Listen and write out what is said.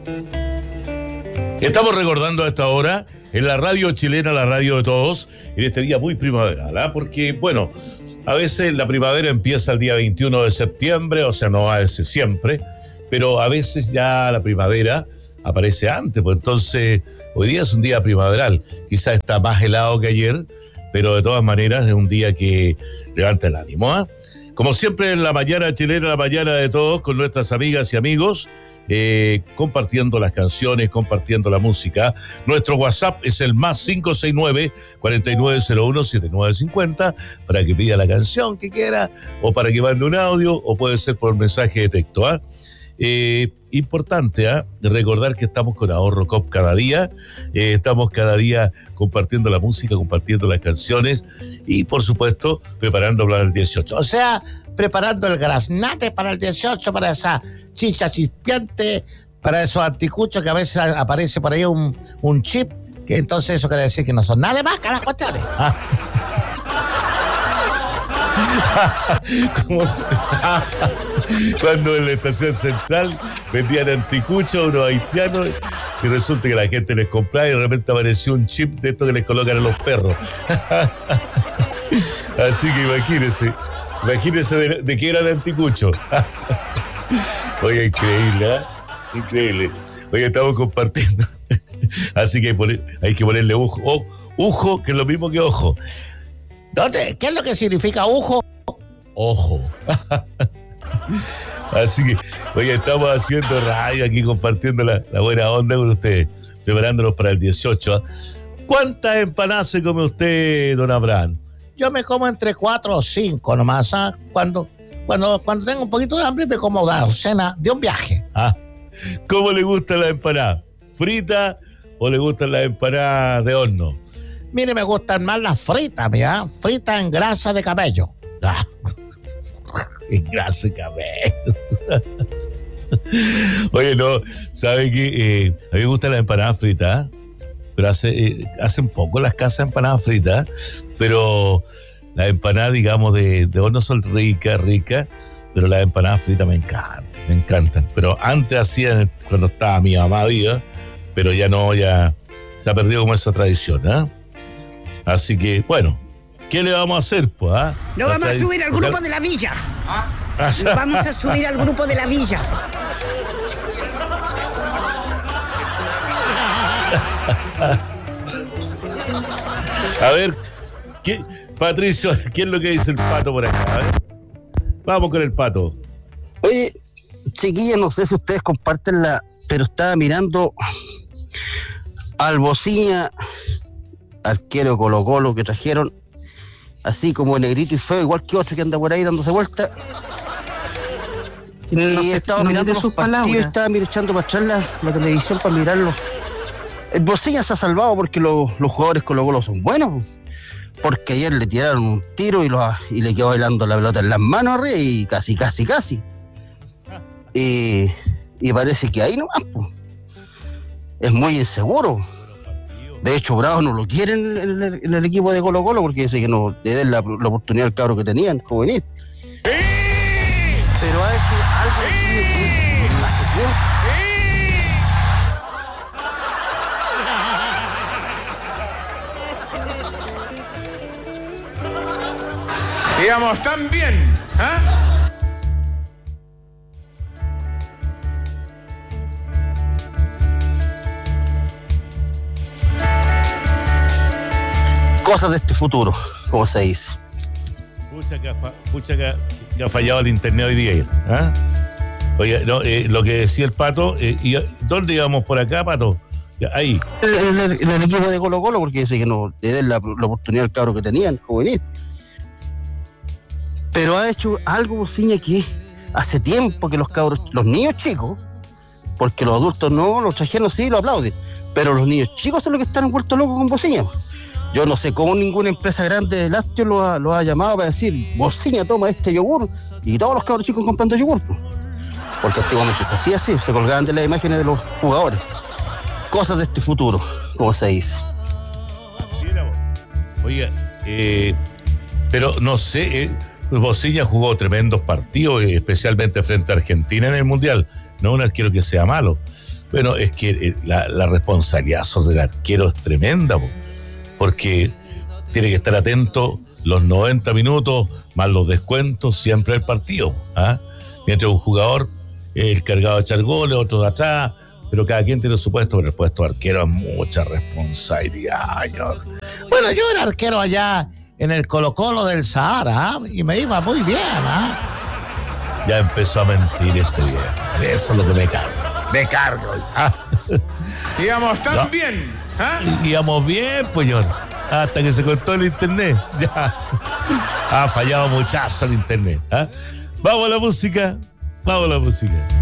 Estamos recordando a esta hora en la radio chilena, la radio de todos, en este día muy primaveral, ¿eh? Porque, bueno, a veces la primavera empieza el día 21 de septiembre, o sea, no va a ser siempre, pero a veces ya la primavera aparece antes, pues entonces hoy día es un día primaveral, quizás está más helado que ayer, pero de todas maneras es un día que levanta el ánimo, ¿eh? Como siempre en la mañana chilena, la mañana de todos, con nuestras amigas y amigos, compartiendo las canciones, compartiendo la música. Nuestro WhatsApp es el más 569-4901-7950 para que pida la canción que quiera o para que mande un audio o puede ser por mensaje de texto, ¿ah? Importante recordar que estamos con Ahorro Coop cada día, estamos cada día compartiendo la música, compartiendo las canciones y por supuesto preparando para el 18, o sea, preparando el graznate para el 18, para esa chicha chispeante, para esos anticuchos que a veces aparece por ahí un chip, que entonces eso quiere decir que no son nada de más, carajo, cuestiones. Como cuando en la estación central vendían anticuchos unos haitianos y resulta que la gente les compraba y de repente apareció un chip de esto que les colocan a los perros. Así que imagínense de qué era de anticucho. Oye, increíble, ¿eh? Increíble. Oye, estamos compartiendo. Así que hay que ponerle ujo, que es lo mismo que ojo. ¿Qué es lo que significa ujo? Ojo. Así que, oye, estamos haciendo radio aquí, compartiendo la buena onda con ustedes, preparándonos para el 18. ¿Cuántas empanadas se come usted, don Abraham? Yo me como entre 4 o 5 nomás, ¿ah? Cuando tengo un poquito de hambre me como una docena de un viaje. ¿Cómo le gusta la empanada? ¿Frita o le gustan las empanadas de horno? Mire, me gustan más las fritas, mira, fritas en grasa de cabello. En grasa de cabello. Oye, no, ¿sabe qué? A mí me gustan las empanadas fritas, pero hacen poco las casas empanadas fritas, pero las empanadas, digamos, de horno son ricas, pero las empanadas fritas me encantan. Pero antes hacían, cuando estaba mi mamá viva, pero ya no, ya se ha perdido como esa tradición, ¿eh? Así que, bueno, ¿qué le vamos a hacer, pues? Nos vamos a subir al grupo de la villa. Nos vamos a subir al grupo de la villa. A ver, Patricio, ¿qué es lo que dice el pato por acá? Vamos con el pato. Oye, chiquillos, no sé si ustedes comparten pero estaba mirando al Bociña, arquero Colo-Colo que trajeron, así como negrito y feo, igual que otro que anda por ahí dándose vuelta. Y estaba mirando los partidos, estaba echando para atrás la televisión para mirarlo. El Bociña se ha salvado porque los jugadores Colo-Colo son buenos, porque ayer le tiraron un tiro y le quedó bailando la pelota en las manos arriba y casi. Y parece que ahí nomás, pues. Es muy inseguro. De hecho, Bravo no lo quieren en el equipo de Colo-Colo porque dice que no le den la oportunidad al cabro que tenían, juvenil. Pero ha hecho algo que hace tiempo. Digamos, tan bien, Cosas de este futuro, como se dice. Pucha que ha fallado el internet hoy día. Oye, no, lo que decía el pato, ¿y dónde íbamos por acá, pato? Ahí. En el equipo de Colo-Colo porque dice que no le den la oportunidad al cabro que tenían, juvenil. Pero ha hecho algo, Bociña, que hace tiempo que los niños chicos, porque los adultos no, los trajeron sí, lo aplauden, pero los niños chicos son los que están vueltos locos con Bociña. Yo no sé cómo ninguna empresa grande de lácteos lo ha llamado para decir, Bociña, toma este yogur, y todos los cabros chicos comprando yogur, porque antiguamente se hacía así, se colgaban de las imágenes de los jugadores. Cosas de este futuro, como se dice. Oiga, pero no sé, Bociña jugó tremendos partidos, especialmente frente a Argentina en el Mundial. No es un arquero que sea malo, Bueno, es que la responsabilidad sobre el arquero es tremenda, porque tiene que estar atento los 90 minutos, más los descuentos, siempre el partido. Mientras un jugador es el cargado de echar goles, otro de atrás, pero cada quien tiene su puesto, pero el puesto de arquero es mucha responsabilidad, señor. Bueno, yo era arquero allá en el Colo-Colo del Sahara, y me iba muy bien. Ya empezó a mentir este viejo. Eso es lo que me cargo. Me cargo. Íbamos tan bien. Íbamos bien, pues, señor. Hasta que se cortó el internet. Ya. Ha fallado muchazo el internet. Vamos a la música.